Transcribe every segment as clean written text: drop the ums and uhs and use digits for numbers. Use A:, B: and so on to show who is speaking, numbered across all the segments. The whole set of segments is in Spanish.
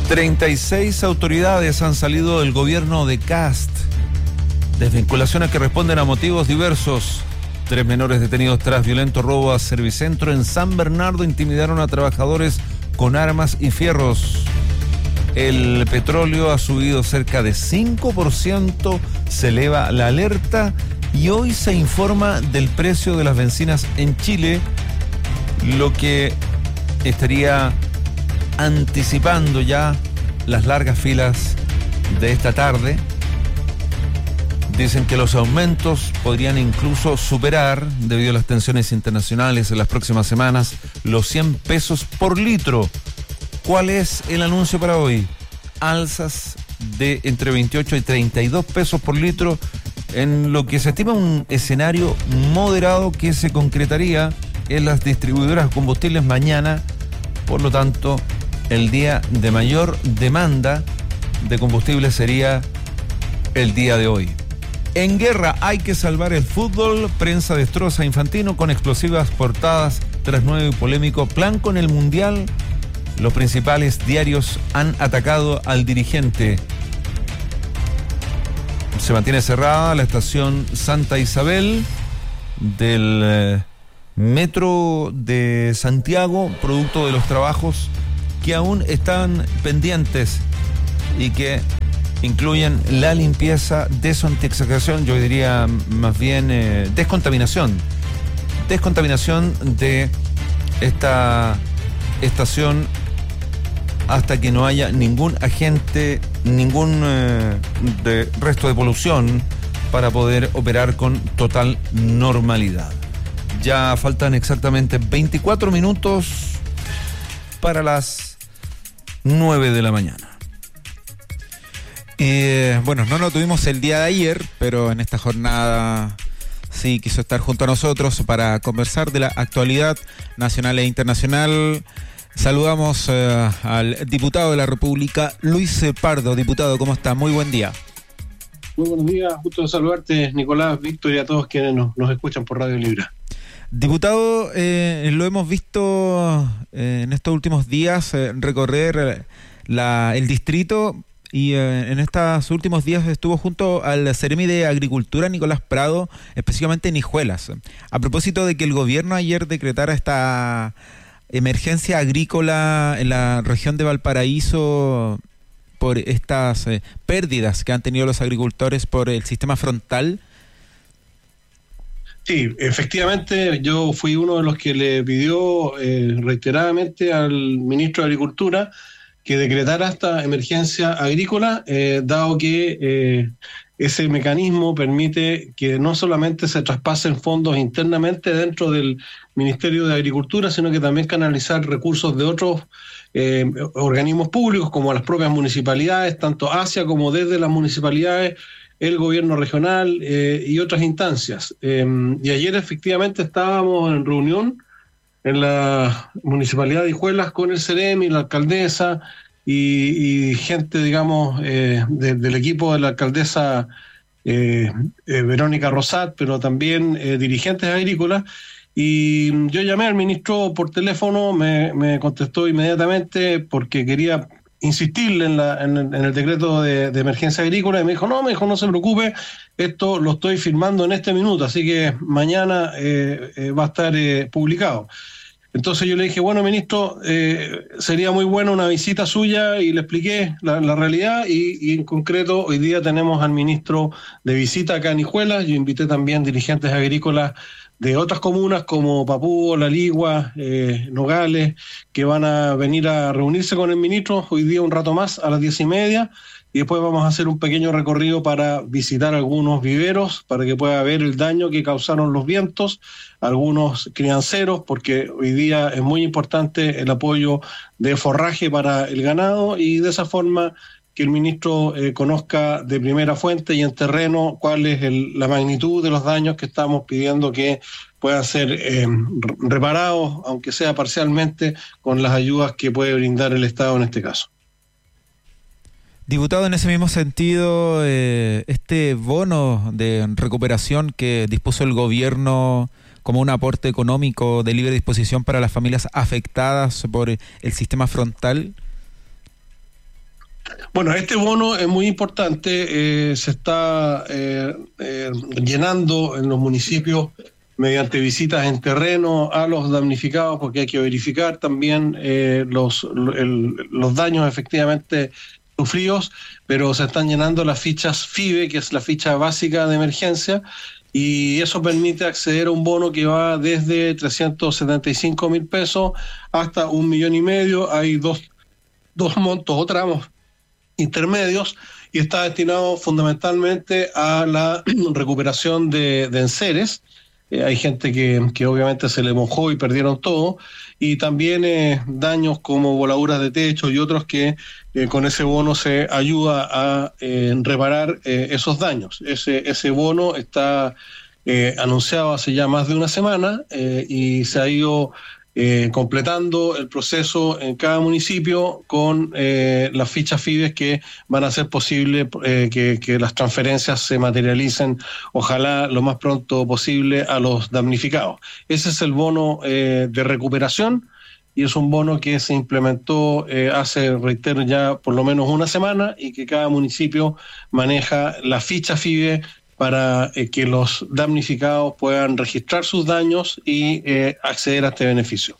A: 36 autoridades han salido del gobierno de Kast. Desvinculaciones que responden a motivos diversos. 3 menores detenidos tras violento robo a Servicentro en San Bernardo intimidaron a trabajadores con armas y fierros. El petróleo ha subido cerca de 5%, se eleva la alerta y hoy se informa del precio de las bencinas en Chile, lo que estaría anticipando ya las largas filas de esta tarde. Dicen que los aumentos podrían incluso superar, debido a las tensiones internacionales en las próximas semanas, los 100 pesos por litro. ¿Cuál es el anuncio para hoy? Alzas de entre 28 y 32 pesos por litro, en lo que se estima un escenario moderado que se concretaría en las distribuidoras de combustibles mañana. Por lo tanto, el día de mayor demanda de combustible sería el día de hoy. En guerra hay que salvar el fútbol. Prensa destroza a Infantino con explosivas portadas tras nuevo y polémico plan con el Mundial. Los principales diarios han atacado al dirigente. Se mantiene cerrada la estación Santa Isabel del metro de Santiago, producto de los trabajos que aún están pendientes y que incluyen la limpieza, desintoxicación, yo diría más bien descontaminación de esta estación hasta que no haya ningún agente, ningún resto de polución para poder operar con total normalidad. Ya faltan exactamente 24 minutos para las 9 de la mañana.
B: Bueno, no lo tuvimos el día de ayer, pero en esta jornada sí quiso estar junto a nosotros para conversar de la actualidad nacional e internacional. Saludamos al diputado de la República, Luis Pardo. Diputado, ¿cómo está? Muy buen día.
C: Muy buenos días, gusto de saludarte, Nicolás, Víctor y a todos quienes nos escuchan por Radio Libra.
B: Diputado, lo hemos visto en estos últimos días recorrer el distrito. Y en estos últimos días estuvo junto al Seremi de Agricultura, Nicolás Prado, específicamente en Hijuelas. A propósito de que el gobierno ayer decretara esta emergencia agrícola en la región de Valparaíso por estas pérdidas que han tenido los agricultores por el sistema frontal.
C: Sí, efectivamente, yo fui uno de los que le pidió reiteradamente al ministro de Agricultura que decretara esta emergencia agrícola, dado que ese mecanismo permite que no solamente se traspasen fondos internamente dentro del Ministerio de Agricultura, sino que también canalizar recursos de otros organismos públicos, como las propias municipalidades, tanto hacia como desde las municipalidades, el gobierno regional y otras instancias. Y ayer efectivamente estábamos en reunión en la Municipalidad de Hijuelas con el Seremi, la alcaldesa y gente, digamos, del equipo de la alcaldesa Verónica Rosat, pero también dirigentes agrícolas. Y yo llamé al ministro por teléfono, me contestó inmediatamente porque quería insistirle en el decreto de emergencia agrícola, y me dijo, no se preocupe, esto lo estoy firmando en este minuto, así que mañana va a estar publicado. Entonces yo le dije, bueno, ministro, sería muy buena una visita suya, y le expliqué la realidad, y en concreto hoy día tenemos al ministro de visita acá en Hijuelas. Yo invité también dirigentes agrícolas de otras comunas como Papúo, La Ligua, Nogales, que van a venir a reunirse con el ministro hoy día un rato más a las 10:30, y después vamos a hacer un pequeño recorrido para visitar algunos viveros, para que pueda ver el daño que causaron los vientos, algunos crianceros, porque hoy día es muy importante el apoyo de forraje para el ganado, y de esa forma que el ministro conozca de primera fuente y en terreno cuál es la magnitud de los daños que estamos pidiendo que puedan ser reparados, aunque sea parcialmente, con las ayudas que puede brindar el Estado en este caso.
B: Diputado, en ese mismo sentido, este bono de recuperación que dispuso el gobierno como un aporte económico de libre disposición para las familias afectadas por el sistema frontal.
C: Bueno, este bono es muy importante, se está llenando en los municipios mediante visitas en terreno a los damnificados, porque hay que verificar también los daños efectivamente sufridos, pero se están llenando las fichas FIBE, que es la ficha básica de emergencia, y eso permite acceder a un bono que va desde 375.000 pesos hasta 1,5 millones. Hay dos montos o tramos intermedios y está destinado fundamentalmente a la recuperación de enseres. Hay gente que obviamente se le mojó y perdieron todo, y también daños como voladuras de techo y otros que con ese bono se ayuda a reparar esos daños. Ese bono está anunciado hace ya más de una semana y se ha ido completando el proceso en cada municipio con las fichas FIBES que van a hacer posible que las transferencias se materialicen, ojalá lo más pronto posible, a los damnificados. Ese es el bono de recuperación, y es un bono que se implementó hace, reitero, ya por lo menos una semana, y que cada municipio maneja la ficha FIBE para que los damnificados puedan registrar sus daños y acceder a este beneficio.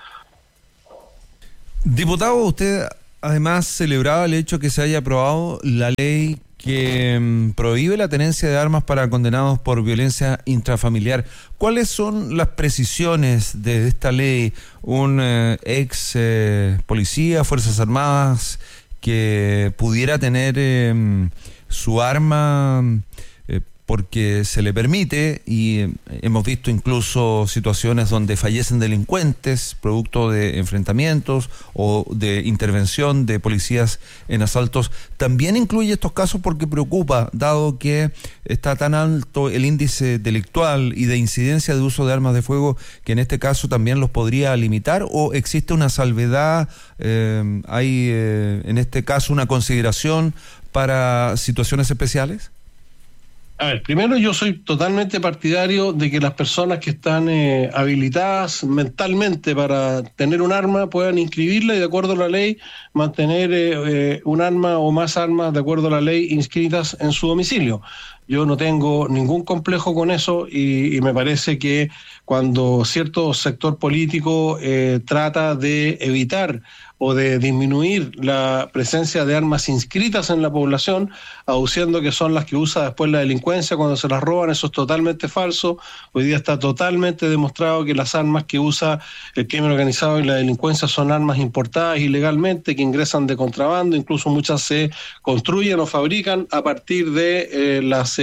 A: Diputado, usted además celebraba el hecho que se haya aprobado la ley que prohíbe la tenencia de armas para condenados por violencia intrafamiliar. ¿Cuáles son las precisiones de esta ley? Un ex policía, Fuerzas Armadas, que pudiera tener su arma porque se le permite, y hemos visto incluso situaciones donde fallecen delincuentes producto de enfrentamientos o de intervención de policías en asaltos. También incluye estos casos porque preocupa, dado que está tan alto el índice delictual y de incidencia de uso de armas de fuego, que en este caso también los podría limitar, o existe una salvedad, hay en este caso una consideración para situaciones especiales.
C: A ver, primero, yo soy totalmente partidario de que las personas que están habilitadas mentalmente para tener un arma puedan inscribirla y, de acuerdo a la ley, mantener un arma o más armas, de acuerdo a la ley, inscritas en su domicilio. Yo no tengo ningún complejo con eso, y me parece que cuando cierto sector político trata de evitar o de disminuir la presencia de armas inscritas en la población, aduciendo que son las que usa después la delincuencia cuando se las roban, eso es totalmente falso. Hoy día está totalmente demostrado que las armas que usa el crimen organizado y la delincuencia son armas importadas ilegalmente, que ingresan de contrabando, incluso muchas se construyen o fabrican a partir de las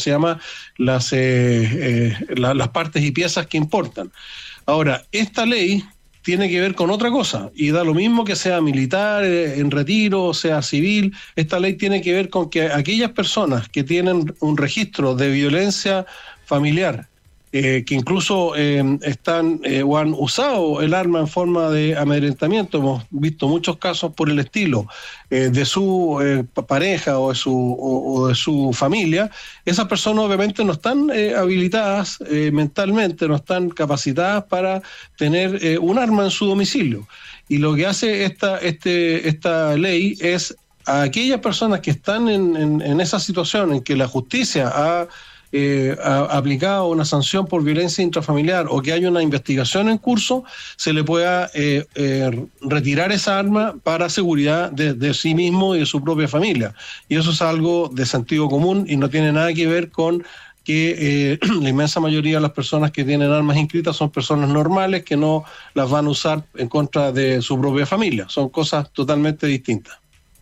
C: partes y piezas que importan. Ahora, esta ley tiene que ver con otra cosa, y da lo mismo que sea militar, en retiro, sea civil. Esta ley tiene que ver con que aquellas personas que tienen un registro de violencia familiar, que incluso están o han usado el arma en forma de amedrentamiento, hemos visto muchos casos por el estilo, de su pareja o de su familia, esas personas obviamente no están habilitadas mentalmente, no están capacitadas para tener un arma en su domicilio. Y lo que hace esta ley es a aquellas personas que están en esa situación en que la justicia ha aplicado una sanción por violencia intrafamiliar, o que hay una investigación en curso, se le pueda retirar esa arma para seguridad de sí mismo y de su propia familia. Y eso es algo de sentido común y no tiene nada que ver con que la inmensa mayoría de las personas que tienen armas inscritas son personas normales que no las van a usar en contra de su propia familia. Son cosas totalmente distintas.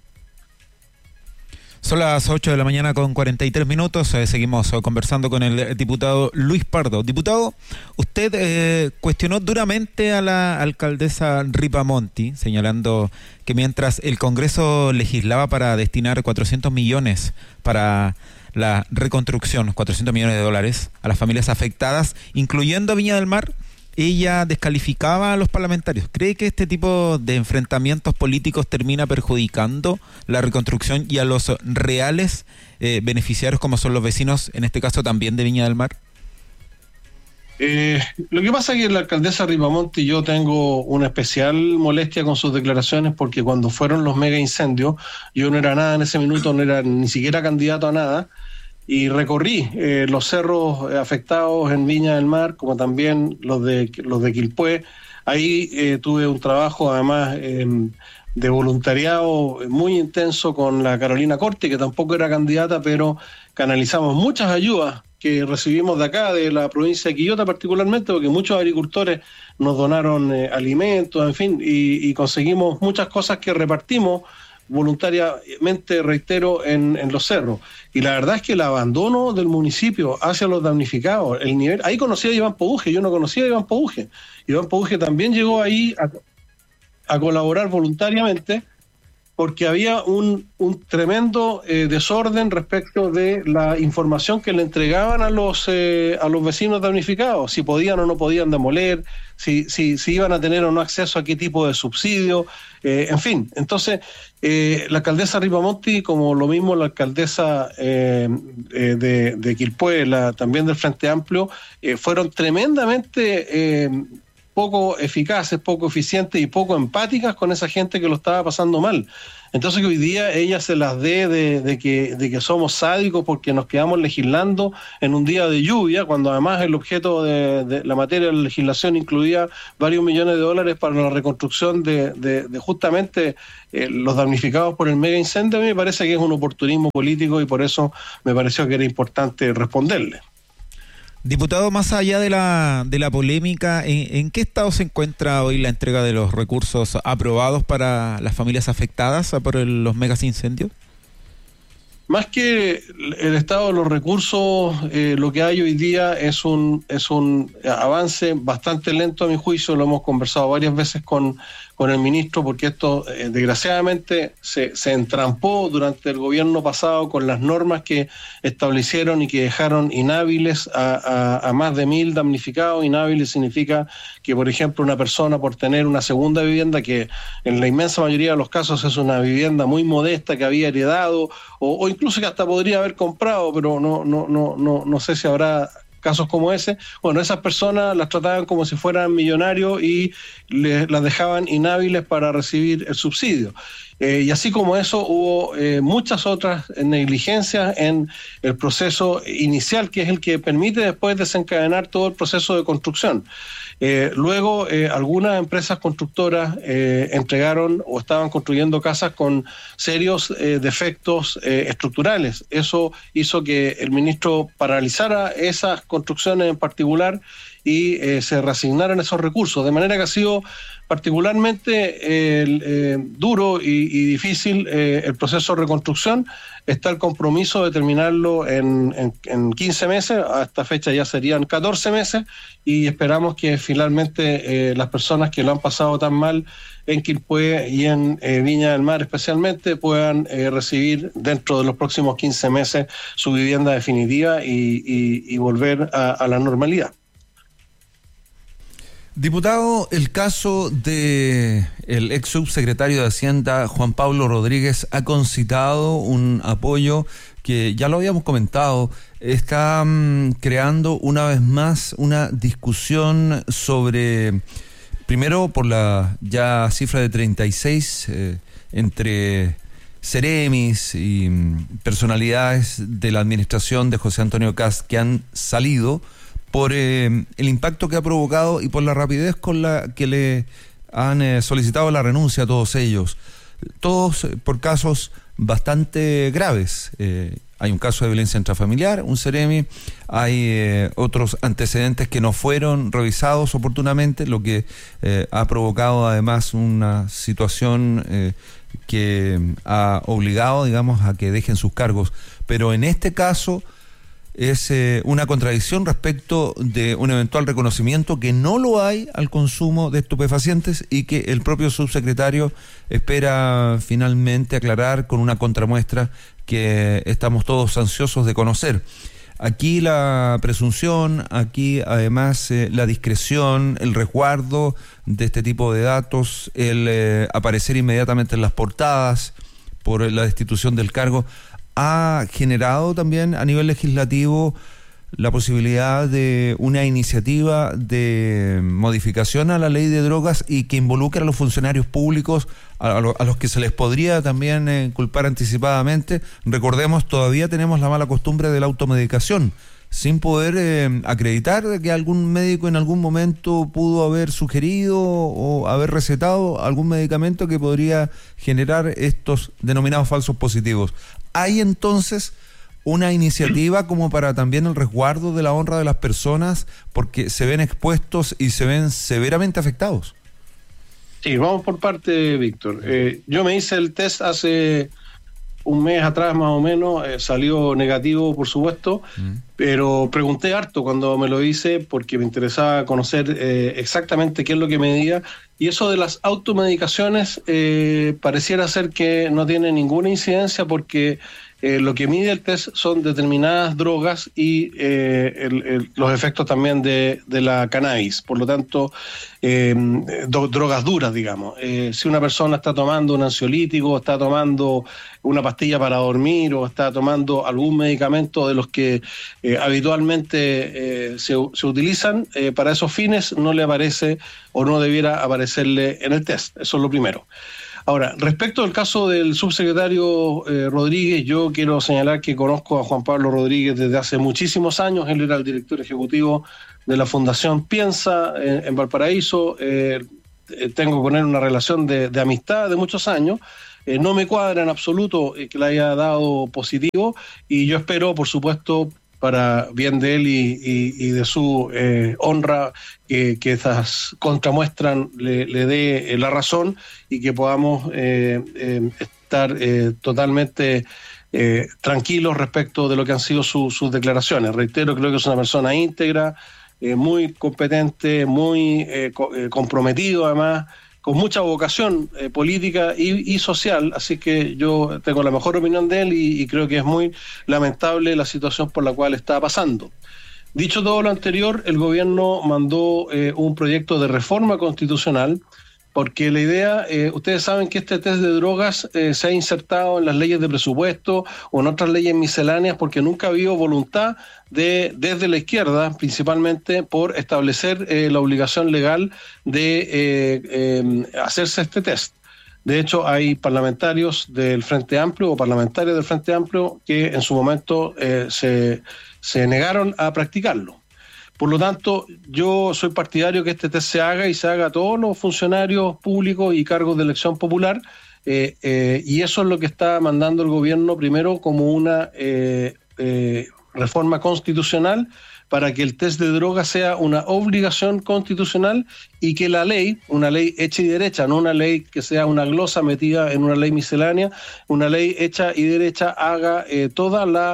B: Son las 8 de la mañana con 43 minutos. Seguimos conversando con el diputado Luis Pardo. Diputado, usted cuestionó duramente a la alcaldesa Ripamonti, señalando que mientras el Congreso legislaba para destinar 400 millones para la reconstrucción, 400 millones de dólares a las familias afectadas, incluyendo a Viña del Mar, ella descalificaba a los parlamentarios. ¿Cree que este tipo de enfrentamientos políticos termina perjudicando la reconstrucción y a los reales beneficiarios, como son los vecinos, en este caso también de Viña del Mar?
C: Lo que pasa es que la alcaldesa Ripamonti y yo tengo una especial molestia con sus declaraciones, porque cuando fueron los mega incendios, yo no era nada en ese minuto, no era ni siquiera candidato a nada, y recorrí los cerros afectados en Viña del Mar, como también los de Quilpué. Ahí tuve un trabajo además de voluntariado muy intenso con la Carolina Corti, que tampoco era candidata, pero canalizamos muchas ayudas que recibimos de acá, de la provincia de Quillota particularmente, porque muchos agricultores nos donaron alimentos, en fin, y conseguimos muchas cosas que repartimos voluntariamente, reitero, en los cerros. Y la verdad es que el abandono del municipio hacia los damnificados, el nivel, ahí conocí a Iván Poduje, yo no conocía a Iván Poduje. Iván Poduje también llegó ahí a colaborar voluntariamente, porque había un tremendo desorden respecto de la información que le entregaban a los vecinos damnificados, si podían o no podían demoler, si iban a tener o no acceso a qué tipo de subsidio, en fin. Entonces, la alcaldesa Ripamonti, como lo mismo la alcaldesa de Quilpué, también del Frente Amplio, fueron tremendamente poco eficaces, poco eficientes y poco empáticas con esa gente que lo estaba pasando mal. Entonces, que hoy día ella se las dé de que somos sádicos porque nos quedamos legislando en un día de lluvia, cuando además el objeto de la materia de la legislación incluía varios millones de dólares para la reconstrucción de justamente los damnificados por el mega incendio. A mí me parece que es un oportunismo político, y por eso me pareció que era importante responderle.
B: Diputado, más allá de la polémica, ¿en qué estado se encuentra hoy la entrega de los recursos aprobados para las familias afectadas por los megas incendios?
C: Más que el estado de los recursos, lo que hay hoy día es un avance bastante lento, a mi juicio. Lo hemos conversado varias veces con el ministro, porque esto desgraciadamente se entrampó durante el gobierno pasado con las normas que establecieron y que dejaron inhábiles a más de 1.000 damnificados. Inhábiles significa que, por ejemplo, una persona, por tener una segunda vivienda, que en la inmensa mayoría de los casos es una vivienda muy modesta que había heredado, o incluso que hasta podría haber comprado, pero no sé si habrá casos como ese. Bueno, esas personas las trataban como si fueran millonarios y las dejaban inhábiles para recibir el subsidio. Y así como eso, hubo muchas otras negligencias en el proceso inicial, que es el que permite después desencadenar todo el proceso de construcción. Luego, algunas empresas constructoras entregaron o estaban construyendo casas con serios defectos estructurales. Eso hizo que el ministro paralizara esas construcciones en particular y se reasignaran esos recursos, de manera que ha sido particularmente duro y difícil el proceso de reconstrucción. Está el compromiso de terminarlo en 15 meses, a esta fecha ya serían 14 meses, y esperamos que finalmente las personas que lo han pasado tan mal en Quilpué y en Viña del Mar especialmente puedan recibir dentro de los próximos 15 meses su vivienda definitiva y volver a la normalidad.
A: Diputado, el caso de el ex subsecretario de Hacienda, Juan Pablo Rodríguez, ha concitado un apoyo que ya lo habíamos comentado. Está creando una vez más una discusión sobre, primero por la ya cifra de 36 entre seremis y personalidades de la administración de José Antonio Kast que han salido, por el impacto que ha provocado y por la rapidez con la que le han solicitado la renuncia a todos ellos. Todos por casos bastante graves. Hay un caso de violencia intrafamiliar, un seremi, hay otros antecedentes que no fueron revisados oportunamente, lo que ha provocado además una situación que ha obligado, digamos, a que dejen sus cargos. Pero en este caso es una contradicción respecto de un eventual reconocimiento que no lo hay al consumo de estupefacientes y que el propio subsecretario espera finalmente aclarar con una contramuestra que estamos todos ansiosos de conocer. Aquí la presunción, aquí además la discreción, el resguardo de este tipo de datos, el aparecer inmediatamente en las portadas por la destitución del cargo, ha generado también a nivel legislativo la posibilidad de una iniciativa de modificación a la ley de drogas y que involucre a los funcionarios públicos, a los que se les podría también culpar anticipadamente. Recordemos, todavía tenemos la mala costumbre de la automedicación, sin poder acreditar de que algún médico en algún momento pudo haber sugerido o haber recetado algún medicamento que podría generar estos denominados falsos positivos. ¿Hay entonces una iniciativa como para también el resguardo de la honra de las personas, porque se ven expuestos y se ven severamente afectados?
C: Sí, vamos por parte, Víctor. Yo me hice el test hace un mes atrás más o menos, salió negativo, por supuesto, pero pregunté harto cuando me lo hice porque me interesaba conocer exactamente qué es lo que medía, y eso de las automedicaciones pareciera ser que no tiene ninguna incidencia, porque lo que mide el test son determinadas drogas y los efectos también de la cannabis. Por lo tanto, drogas duras, digamos. Si una persona está tomando un ansiolítico, está tomando una pastilla para dormir o está tomando algún medicamento de los que habitualmente se utilizan para esos fines, no le aparece o no debiera aparecerle en el test. Eso es lo primero. Ahora, respecto al caso del subsecretario Rodríguez, yo quiero señalar que conozco a Juan Pablo Rodríguez desde hace muchísimos años. Él era el director ejecutivo de la Fundación Piensa en Valparaíso. Tengo con él una relación de amistad de muchos años. No me cuadra en absoluto que le haya dado positivo, y yo espero, por supuesto, para bien de él y de su honra, que estas contramuestras le dé la razón y que podamos estar totalmente tranquilos respecto de lo que han sido sus declaraciones. Reitero, creo que es una persona íntegra, muy competente, muy comprometido, además, con mucha vocación política y social, así que yo tengo la mejor opinión de él y creo que es muy lamentable la situación por la cual está pasando. Dicho todo lo anterior, el gobierno mandó un proyecto de reforma constitucional, porque la idea, ustedes saben que este test de drogas se ha insertado en las leyes de presupuesto o en otras leyes misceláneas porque nunca ha habido voluntad desde la izquierda, principalmente, por establecer la obligación legal de hacerse este test. De hecho, hay parlamentarios del Frente Amplio o parlamentarias del Frente Amplio que en su momento se negaron a practicarlo. Por lo tanto, yo soy partidario que este test se haga y se haga a todos los funcionarios públicos y cargos de elección popular, y eso es lo que está mandando el gobierno primero como una reforma constitucional, para que el test de droga sea una obligación constitucional y que la ley, una ley hecha y derecha, no una ley que sea una glosa metida en una ley miscelánea, una ley hecha y derecha haga toda la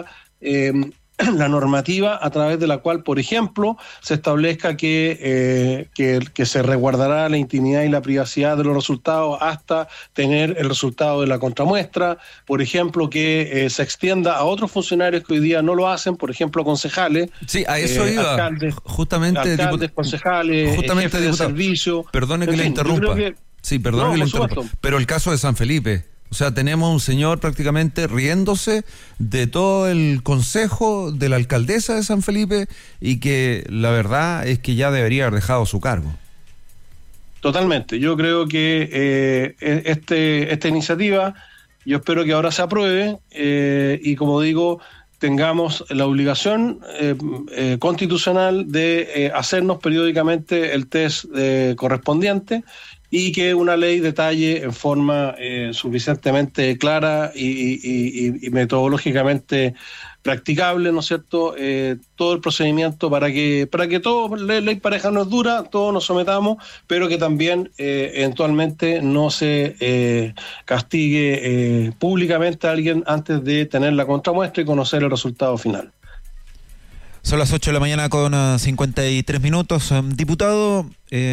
C: normativa a través de la cual, por ejemplo, se establezca que se resguardará la intimidad y la privacidad de los resultados hasta tener el resultado de la contramuestra, por ejemplo, que se extienda a otros funcionarios que hoy día no lo hacen, por ejemplo, concejales.
A: Sí, a eso iba. Alcaldes,
C: concejales,
A: justamente,
C: jefes de servicio.
A: Perdone que le interrumpa. Sí, perdone que le interrumpa. Pero el caso de San Felipe, o sea, tenemos un señor prácticamente riéndose de todo el consejo de la alcaldesa de San Felipe, y que la verdad es que ya debería haber dejado su cargo.
C: Totalmente. Yo creo que esta iniciativa, yo espero que ahora se apruebe y, como digo, tengamos la obligación constitucional de hacernos periódicamente el test correspondiente, y que una ley detalle en forma suficientemente clara y metodológicamente practicable, ¿no es cierto?, todo el procedimiento para que todo, ley pareja no es dura, todos nos sometamos, pero que también eventualmente no se castigue públicamente a alguien antes de tener la contramuestra y conocer el resultado final.
B: Son las 8 de la mañana con 53 minutos. Diputado,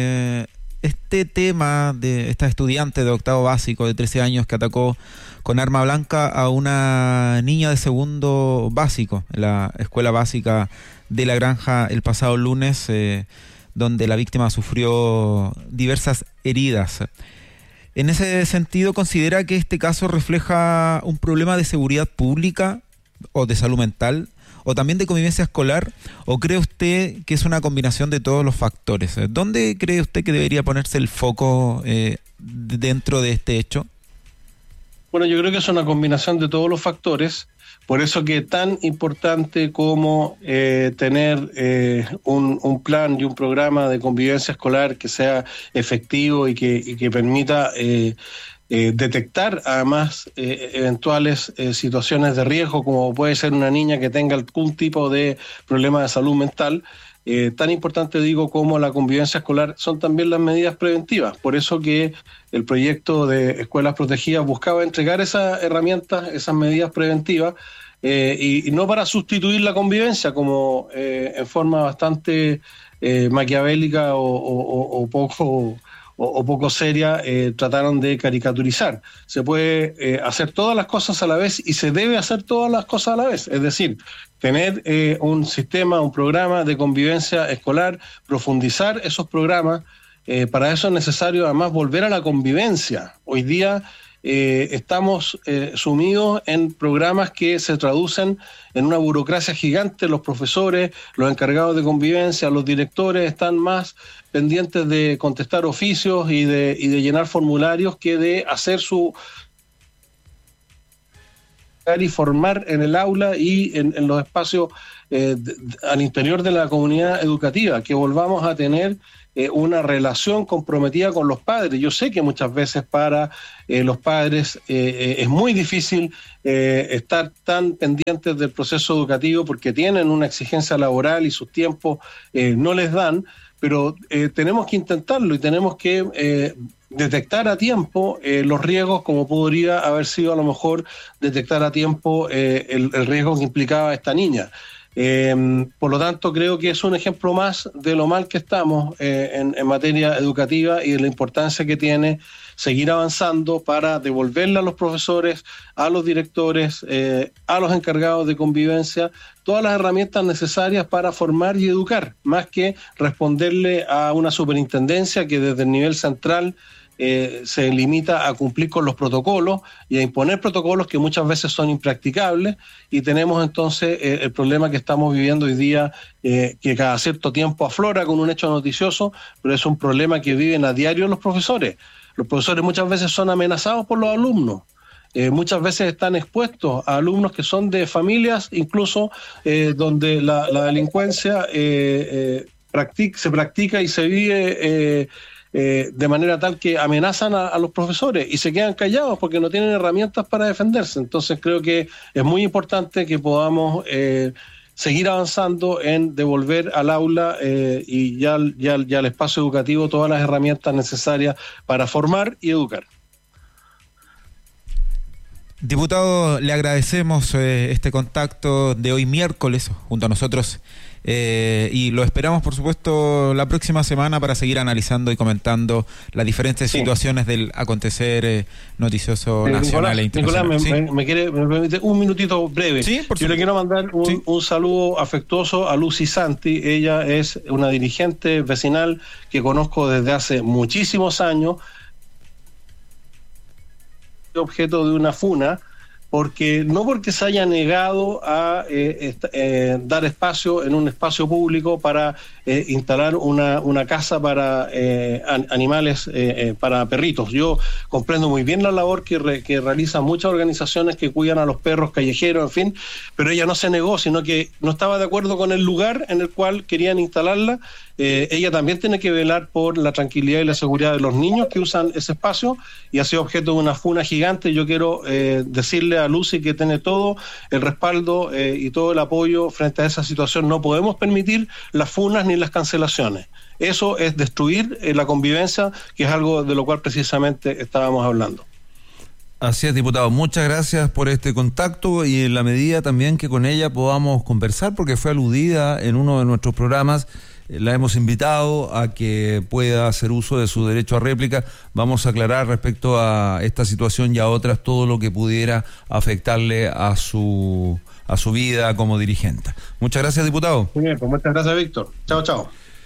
B: este tema de esta estudiante de octavo básico de 13 años que atacó con arma blanca a una niña de segundo básico en la escuela básica de La Granja el pasado lunes, donde la víctima sufrió diversas heridas. En ese sentido, ¿considera que este caso refleja un problema de seguridad pública o de salud mental, o también de convivencia escolar, o cree usted que es una combinación de todos los factores? ¿Dónde cree usted que debería ponerse el foco dentro de este hecho?
C: Bueno, yo creo que es una combinación de todos los factores, por eso que tan importante como tener un plan y un programa de convivencia escolar que sea efectivo y que permita detectar además eventuales situaciones de riesgo, como puede ser una niña que tenga algún tipo de problema de salud mental. Tan importante digo como la convivencia escolar son también las medidas preventivas. Por eso que el proyecto de Escuelas Protegidas buscaba entregar esas herramientas, esas medidas preventivas, y no para sustituir la convivencia, como en forma bastante maquiavélica o poco seria trataron de caricaturizar. Se puede hacer todas las cosas a la vez y se debe hacer todas las cosas a la vez, es decir, tener un sistema, un programa de convivencia escolar, profundizar esos programas. Para eso es necesario además volver a la convivencia. Hoy día estamos sumidos en programas que se traducen en una burocracia gigante. Los profesores, los encargados de convivencia, los directores están más pendientes de contestar oficios y de llenar formularios que de hacer y formar en el aula y en los espacios al interior de la comunidad educativa, que volvamos a tener una relación comprometida con los padres. Yo sé que muchas veces para los padres es muy difícil estar tan pendientes del proceso educativo porque tienen una exigencia laboral y sus tiempos no les dan, pero tenemos que intentarlo y tenemos que detectar a tiempo los riesgos, como podría haber sido a lo mejor detectar a tiempo el riesgo que implicaba esta niña. Por lo tanto, creo que es un ejemplo más de lo mal que estamos en materia educativa y de la importancia que tiene seguir avanzando para devolverle a los profesores, a los directores, a los encargados de convivencia, todas las herramientas necesarias para formar y educar, más que responderle a una superintendencia que desde el nivel central se limita a cumplir con los protocolos y a imponer protocolos que muchas veces son impracticables, y tenemos entonces el problema que estamos viviendo hoy día, que cada cierto tiempo aflora con un hecho noticioso, pero es un problema que viven a diario los profesores. Los profesores muchas veces son amenazados por los alumnos. Muchas veces están expuestos a alumnos que son de familias, incluso donde la delincuencia se practica y se vive de manera tal que amenazan a los profesores y se quedan callados porque no tienen herramientas para defenderse. Entonces creo que es muy importante que podamos seguir avanzando en devolver al aula y ya al espacio educativo todas las herramientas necesarias para formar y educar.
B: Diputado, le agradecemos este contacto de hoy miércoles junto a nosotros y lo esperamos, por supuesto, la próxima semana para seguir analizando y comentando las diferentes situaciones del acontecer noticioso nacional e internacional.
C: Nicolás, me permite un minutito breve.
B: Sí,
C: yo le quiero mandar un saludo afectuoso a Lucy Santi. Ella es una dirigente vecinal que conozco desde hace muchísimos años, objeto de una funa, porque se haya negado a dar espacio en un espacio público para instalar una casa para animales, para perritos. Yo comprendo muy bien la labor que realizan muchas organizaciones que cuidan a los perros callejeros, en fin, pero ella no se negó, sino que no estaba de acuerdo con el lugar en el cual querían instalarla. Ella también tiene que velar por la tranquilidad y la seguridad de los niños que usan ese espacio, y ha sido objeto de una funa gigante. Yo quiero decirle a Lucy que tiene todo el respaldo y todo el apoyo frente a esa situación. No podemos permitir las funas ni las cancelaciones. Eso es destruir la convivencia, que es algo de lo cual precisamente estábamos hablando.
A: Así es, diputado. Muchas gracias por este contacto y en la medida también que con ella podamos conversar, porque fue aludida en uno de nuestros programas. La hemos invitado a que pueda hacer uso de su derecho a réplica. Vamos a aclarar respecto a esta situación y a otras todo lo que pudiera afectarle a su vida como dirigente. Muchas gracias, diputado.
C: Muy bien, pues muchas gracias, Víctor. Chao, chao.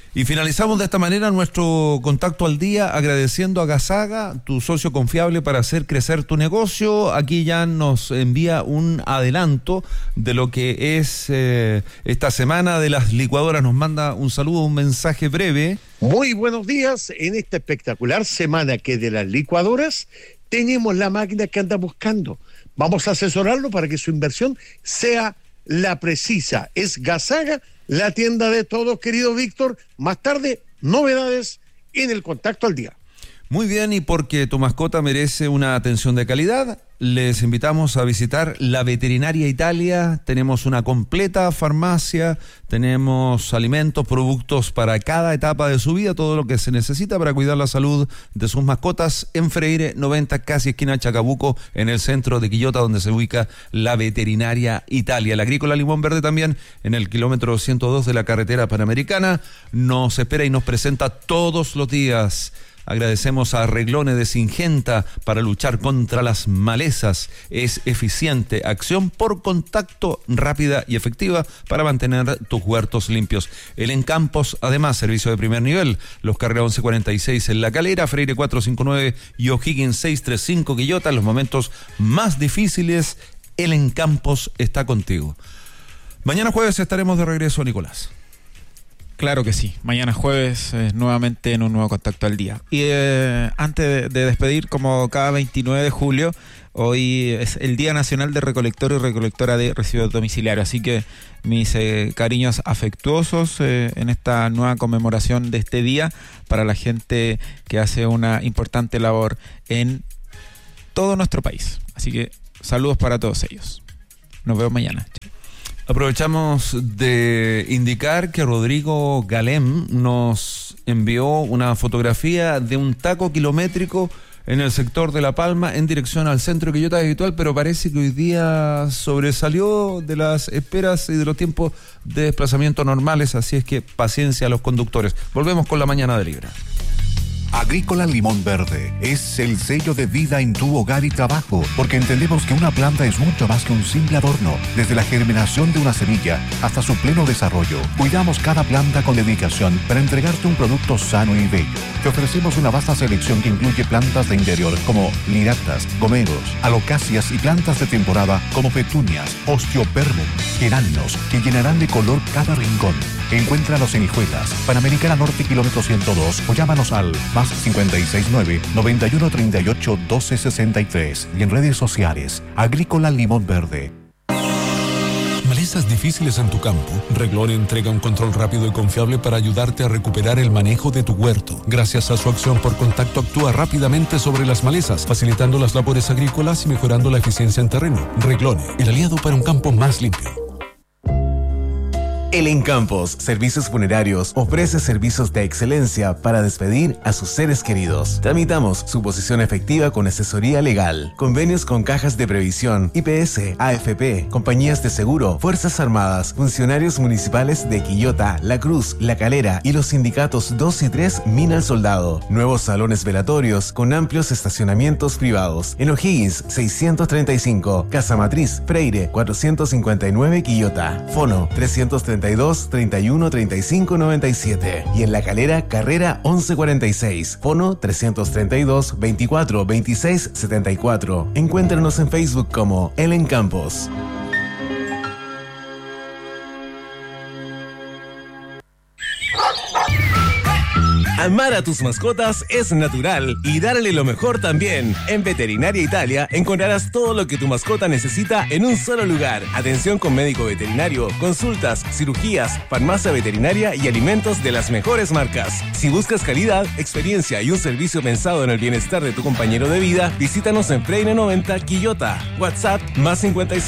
A: Y finalizamos de esta manera nuestro contacto al día, agradeciendo a Gasaga, tu socio confiable para hacer crecer tu negocio. Aquí ya nos envía un adelanto de lo que es esta semana de las licuadoras. Nos manda un saludo, un mensaje breve.
D: Muy buenos días en esta espectacular semana que de las licuadoras tenemos la máquina que anda buscando. Vamos a asesorarlo para que su inversión sea la precisa. Es Gasaga, la tienda de todos, querido Víctor. Más tarde, novedades en el contacto al día.
A: Muy bien, y porque tu mascota merece una atención de calidad, les invitamos a visitar la Veterinaria Italia. Tenemos una completa farmacia, tenemos alimentos, productos para cada etapa de su vida, todo lo que se necesita para cuidar la salud de sus mascotas en Freire 90, casi esquina Chacabuco, en el centro de Quillota, donde se ubica la Veterinaria Italia. La Agrícola Limón Verde también, en el kilómetro 102 de la carretera Panamericana, nos espera y nos presenta todos los días. Agradecemos a Reglone de Singenta para luchar contra las malezas. Es eficiente, acción por contacto, rápida y efectiva para mantener tus huertos limpios. El Encampos, además, servicio de primer nivel. Los Carrera 1146 en La Calera, Freire 459 y O'Higgins 635 Quillota. En los momentos más difíciles, el Encampos está contigo. Mañana jueves estaremos de regreso, Nicolás.
B: Claro que sí. Mañana jueves nuevamente en un nuevo Contacto al Día. Y antes de despedir, como cada 29 de julio, hoy es el Día Nacional de Recolector y Recolectora de Residuos Domiciliarios. Así que mis cariños afectuosos en esta nueva conmemoración de este día para la gente que hace una importante labor en todo nuestro país. Así que saludos para todos ellos. Nos vemos mañana.
A: Aprovechamos de indicar que Rodrigo Galem nos envió una fotografía de un taco kilométrico en el sector de La Palma en dirección al centro de Quillota habitual, pero parece que hoy día sobresalió de las esperas y de los tiempos de desplazamiento normales, así es que paciencia a los conductores. Volvemos con la mañana de Libra.
E: Agrícola Limón Verde es el sello de vida en tu hogar y trabajo, porque entendemos que una planta es mucho más que un simple adorno. Desde la germinación de una semilla hasta su pleno desarrollo, cuidamos cada planta con dedicación para entregarte un producto sano y bello. Te ofrecemos una vasta selección que incluye plantas de interior como liractas, gomeros, alocacias y plantas de temporada como petunias, osteopermum, geranios, que llenarán de color cada rincón. Encuéntranos en Hijuelas, Panamericana Norte, kilómetro 102, o llámanos al más 569-9138-1263 y en redes sociales, Agrícola Limón Verde.
F: Malezas difíciles en tu campo. Reglone entrega un control rápido y confiable para ayudarte a recuperar el manejo de tu huerto. Gracias a su acción por contacto actúa rápidamente sobre las malezas, facilitando las labores agrícolas y mejorando la eficiencia en terreno. Reglone, el aliado para un campo más limpio.
G: El Encampos Servicios Funerarios ofrece servicios de excelencia para despedir a sus seres queridos. Tramitamos suposición efectiva con asesoría legal, convenios con cajas de previsión, IPS, AFP, compañías de seguro, Fuerzas Armadas, funcionarios municipales de Quillota, La Cruz, La Calera y los sindicatos 2 y 3 Mina al Soldado. Nuevos salones velatorios con amplios estacionamientos privados. En O'Higgins 635, Casa Matriz, Freire 459 Quillota. Fono 332 31 35 97 y en La Calera, Carrera 1146, fono 332 24 26 74. Encuéntranos en Facebook como El Encampos. Amar a tus mascotas es natural y darle lo mejor también. En Veterinaria Italia encontrarás todo lo que tu mascota necesita en un solo lugar. Atención con médico veterinario, consultas, cirugías, farmacia veterinaria y alimentos de las mejores marcas. Si buscas calidad, experiencia y un servicio pensado en el bienestar de tu compañero de vida, visítanos en Freire 90 Quillota. WhatsApp más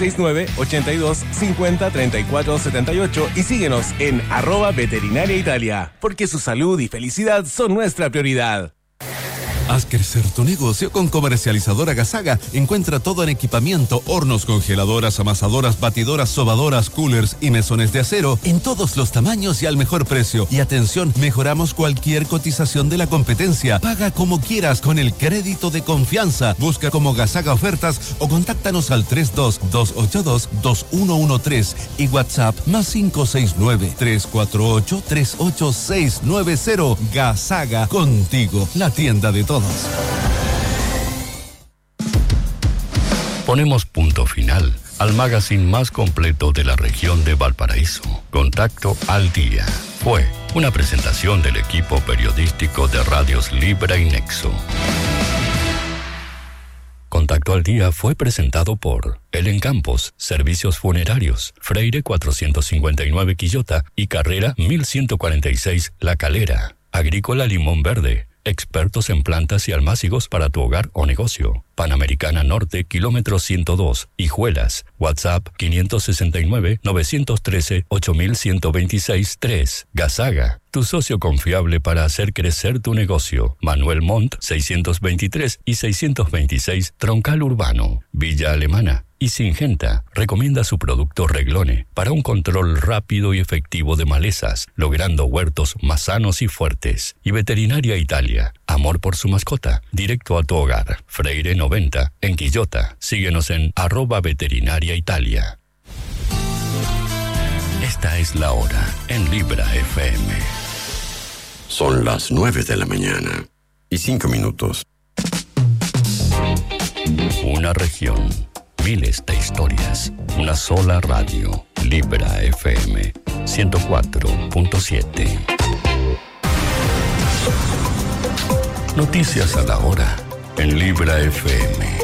G: 569-8250-3478 y síguenos en @Veterinaria Italia, porque su salud y felicidad son nuestra prioridad.
F: Haz crecer tu negocio con Comercializadora Gasaga. Encuentra todo en equipamiento, hornos, congeladoras, amasadoras, batidoras, sobadoras, coolers y mesones de acero en todos los tamaños y al mejor precio. Y atención, mejoramos cualquier cotización de la competencia. Paga como quieras con el crédito de confianza. Busca como Gasaga Ofertas o contáctanos al 32-282-2113 y WhatsApp +569 348 38690. Gasaga, contigo, la tienda de todos.
H: Ponemos punto final al magazine más completo de la región de Valparaíso. Contacto al Día. Fue una presentación del equipo periodístico de Radios Libra y Nexo. Contacto al Día fue presentado por El Encampos, Servicios Funerarios, Freire 459 Quillota y Carrera 1146 La Calera. Agrícola Limón Verde, expertos en plantas y almácigos para tu hogar o negocio. Panamericana Norte, kilómetro 102, Hijuelas. WhatsApp 569-913-8126-3. Gasaga, tu socio confiable para hacer crecer tu negocio. Manuel Montt, 623 y 626, Troncal Urbano. Villa Alemana y Singenta recomienda su producto Reglone para un control rápido y efectivo de malezas, logrando huertos más sanos y fuertes. Y Veterinaria Italia, amor por su mascota, directo a tu hogar. Freire 90, en Quillota. Síguenos en @Veterinaria Italia. Esta es la hora en Libra FM.
I: Son las 9 de la mañana y 5 minutos.
H: Una región, miles de historias, una sola radio. Libra FM 104.7. Noticias a la hora en Libra FM.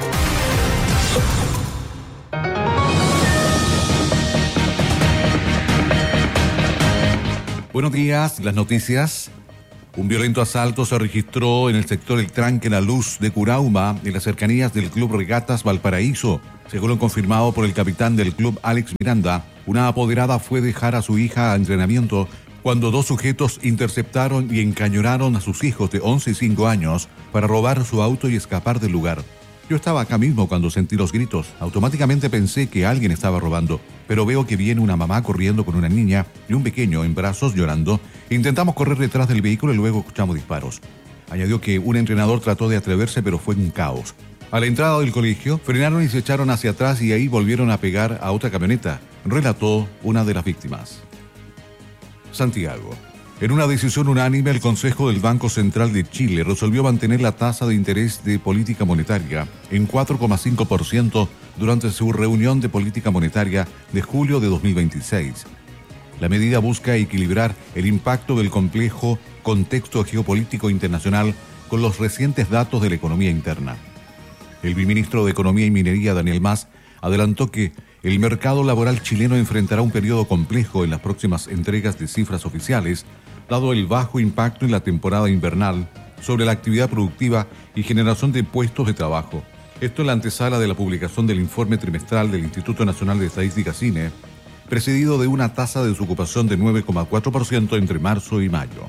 E: Buenos días, las noticias. Un violento asalto se registró en el sector El Tranque La Luz de Curauma, en las cercanías del Club Regatas Valparaíso. Según lo confirmado por el capitán del club, Alex Miranda, una apoderada fue dejar a su hija a entrenamiento cuando dos sujetos interceptaron y encañonaron a sus hijos de 11 y 5 años para robar su auto y escapar del lugar. Yo estaba acá mismo cuando sentí los gritos. Automáticamente pensé que alguien estaba robando, pero veo que viene una mamá corriendo con una niña y un pequeño en brazos llorando. Intentamos correr detrás del vehículo y luego escuchamos disparos. Añadió que un entrenador trató de atreverse, pero fue un caos. A la entrada del colegio, frenaron y se echaron hacia atrás y ahí volvieron a pegar a otra camioneta, relató una de las víctimas. Santiago. En una decisión unánime, el Consejo del Banco Central de Chile resolvió mantener la tasa de interés de política monetaria en 4,5% durante su reunión de política monetaria de julio de 2026. La medida busca equilibrar el impacto del complejo contexto geopolítico internacional con los recientes datos de la economía interna. El viceministro de Economía y Minería, Daniel Mas, adelantó que el mercado laboral chileno enfrentará un periodo complejo en las próximas entregas de cifras oficiales, dado el bajo impacto en la temporada invernal sobre la actividad productiva y generación de puestos de trabajo. Esto en la antesala de la publicación del informe trimestral del Instituto Nacional de Estadística CINE, precedido de una tasa de desocupación de 9,4% entre marzo y mayo.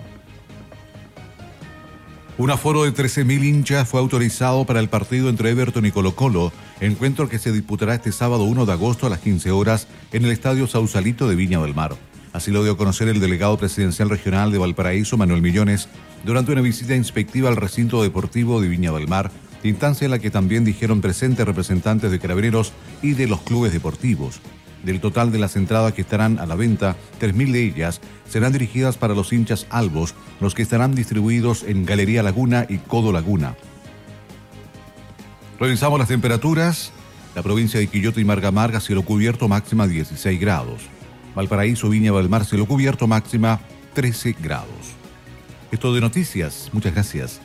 E: Un aforo de 13.000 hinchas fue autorizado para el partido entre Everton y Colo-Colo, encuentro que se disputará este sábado 1 de agosto a las 15 horas en el Estadio Sausalito de Viña del Mar. Así lo dio a conocer el delegado presidencial regional de Valparaíso, Manuel Millones, durante una visita inspectiva al recinto deportivo de Viña del Mar, instancia en la que también dijeron presentes representantes de Carabineros y de los clubes deportivos. Del total de las entradas que estarán a la venta, 3.000 de ellas serán dirigidas para los hinchas albos, los que estarán distribuidos en Galería Laguna y Codo Laguna. Revisamos las temperaturas. La provincia de Quillota y Marga Marga, cielo cubierto, máxima 16 grados. Valparaíso, Viña del Mar, cielo cubierto, máxima 13 grados. Esto de noticias. Muchas gracias.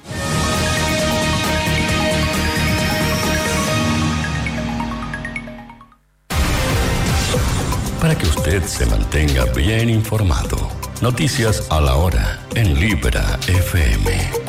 H: Para que usted se mantenga bien informado, noticias a la hora en Libra FM.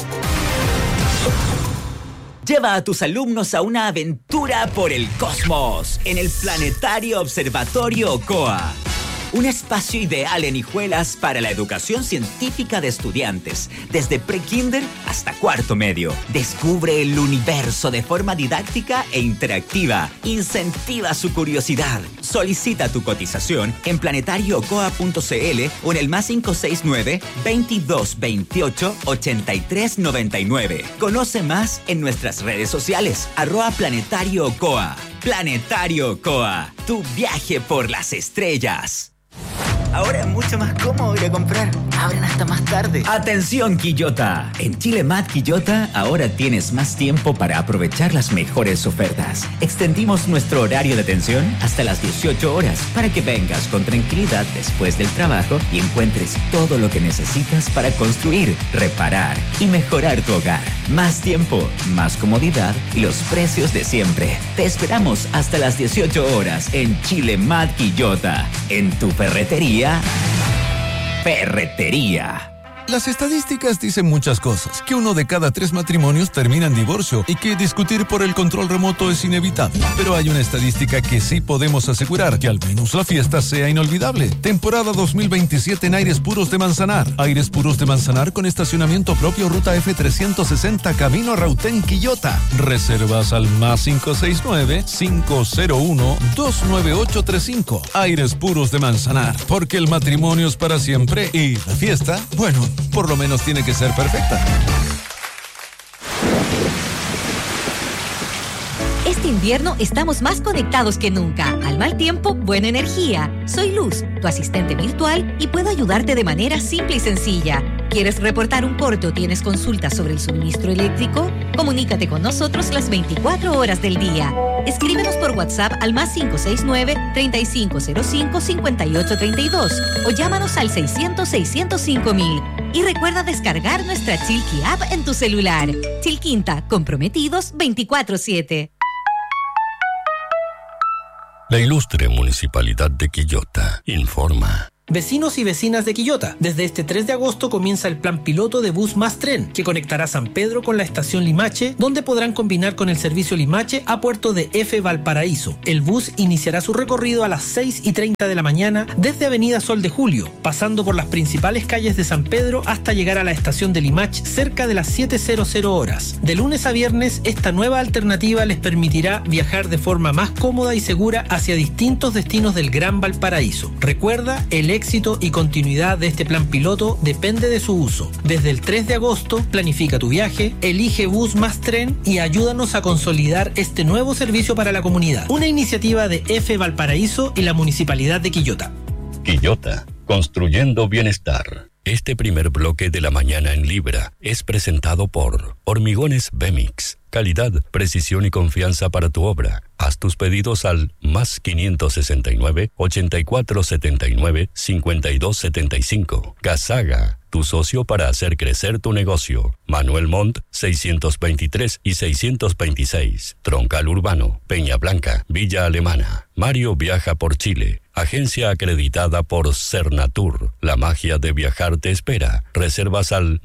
J: Lleva a tus alumnos a una aventura por el cosmos en el Planetario Observatorio OCOA. Un espacio ideal en Hijuelas para la educación científica de estudiantes, desde pre-kinder hasta cuarto medio. Descubre el universo de forma didáctica e interactiva. Incentiva su curiosidad. Solicita tu cotización en planetariocoa.cl o en el +569 2228 8399. Conoce más en nuestras redes sociales, @planetariocoa. Planetario Coa, tu viaje por las estrellas. Ahora es mucho más cómodo ir a comprar. Abren hasta más tarde. ¡Atención, Quillota! En Chile Mart Quillota ahora tienes más tiempo para aprovechar las mejores ofertas. Extendimos nuestro horario de atención hasta las 18 horas para que vengas con tranquilidad después del trabajo y encuentres todo lo que necesitas para construir, reparar y mejorar tu hogar. Más tiempo, más comodidad y los precios de siempre. Te esperamos hasta las 18 horas en Chile Mart Quillota. En tu ferretería. Ferretería.
F: Las estadísticas dicen muchas cosas, que 1 de cada 3 matrimonios termina en divorcio y que discutir por el control remoto es inevitable. Pero hay una estadística que sí podemos asegurar, que al menos la fiesta sea inolvidable. Temporada 2027 en Aires Puros de Manzanar. Aires Puros de Manzanar con estacionamiento propio, ruta F360 camino a Rautén, Quillota. Reservas al +569-501-29835. Aires Puros de Manzanar, porque el matrimonio es para siempre y la fiesta, bueno, por lo menos tiene que ser perfecta.
K: Este invierno estamos más conectados que nunca. Al mal tiempo, buena energía. Soy Luz, tu asistente virtual, y puedo ayudarte de manera simple y sencilla. ¿Quieres reportar un corte o tienes consultas sobre el suministro eléctrico? Comunícate con nosotros las 24 horas del día. Escríbenos por WhatsApp al +569-3505-5832 o llámanos al 600-605-000. Y recuerda descargar nuestra Chilqui app en tu celular. Chilquinta, comprometidos 24/7.
H: La ilustre Municipalidad de Quillota informa.
L: Vecinos y vecinas de Quillota, desde este 3 de agosto comienza el plan piloto de Bus Más Tren, que conectará San Pedro con la estación Limache, donde podrán combinar con el servicio Limache a puerto de F. Valparaíso. El bus iniciará su recorrido a las 6:30 de la mañana desde Avenida Sol de Julio, pasando por las principales calles de San Pedro hasta llegar a la estación de Limache cerca de las 7:00 horas. De lunes a viernes, esta nueva alternativa les permitirá viajar de forma más cómoda y segura hacia distintos destinos del Gran Valparaíso. Recuerda, el éxito y continuidad de este plan piloto depende de su uso. Desde el 3 de agosto, planifica tu viaje, elige Bus Más Tren y ayúdanos a consolidar este nuevo servicio para la comunidad. Una iniciativa de F. Valparaíso y la Municipalidad de Quillota.
H: Quillota, construyendo bienestar. Este primer bloque de la mañana en Libra es presentado por Hormigones Bemix. Calidad, precisión y confianza para tu obra. Haz tus pedidos al +569-8479-5275. Gasaga, tu socio para hacer crecer tu negocio. Manuel Montt, 623 y 626. Troncal Urbano, Peña Blanca, Villa Alemana. Mario viaja por Chile. Agencia acreditada por Cernatur. La magia de viajar te espera. Reservas al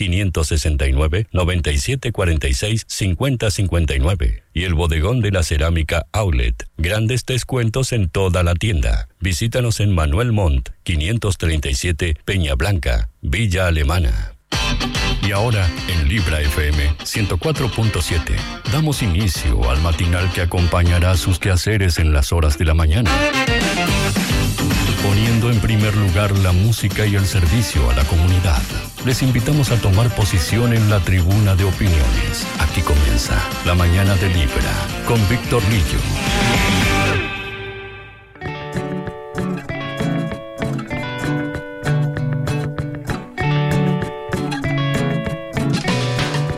H: +569-9746-5059. Y el bodegón de la cerámica Outlet. Grandes descuentos en toda la tienda. Visítanos en Manuel Montt, 537 Peña Blanca, Villa Alemana. Y ahora, en Libra FM 104.7, damos inicio al matinal que acompañará sus quehaceres en las horas de la mañana. Poniendo en primer lugar la música y el servicio a la comunidad. Les invitamos a tomar posición en la tribuna de opiniones. Aquí comienza La Mañana de Libra, con Víctor Lillo.